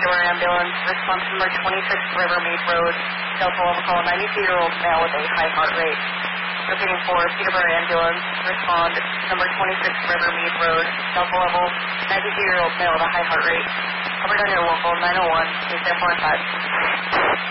Peterborough ambulance, response number 26 Rivermead Road, Delta level call, 92-year-old male with a high heart rate. Repeating for Peterborough ambulance, respond number 26 Rivermead Road, Delta level, 92-year-old male with a high heart rate. Covered under local 901, please therefore in touch.